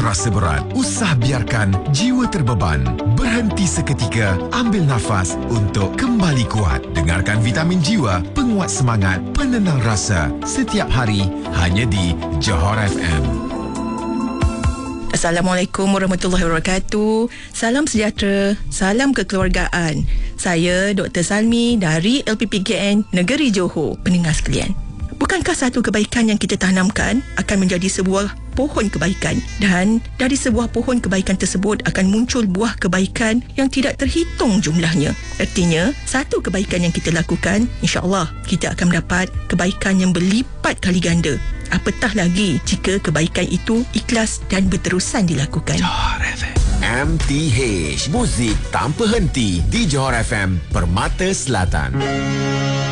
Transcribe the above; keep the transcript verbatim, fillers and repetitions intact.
terasa berat, usah biarkan jiwa terbeban. Berhenti seketika, ambil nafas untuk kembali kuat. Dengarkan Vitamin Jiwa, penguat semangat, penenang rasa. Setiap hari, hanya di Johor F M. Assalamualaikum warahmatullahi wabarakatuh. Salam sejahtera, salam kekeluargaan. Saya Doktor Salmi dari L P P K N Negeri Johor. Pendengar sekalian, bukankah satu kebaikan yang kita tanamkan akan menjadi sebuah pohon kebaikan, dan dari sebuah pohon kebaikan tersebut akan muncul buah kebaikan yang tidak terhitung jumlahnya. Artinya, satu kebaikan yang kita lakukan, insya-Allah kita akan mendapat kebaikan yang berlipat kali ganda. Apatah lagi jika kebaikan itu ikhlas dan berterusan dilakukan. Johor F M. M T H, muzik tanpa henti di Johor F M, Permata Selatan.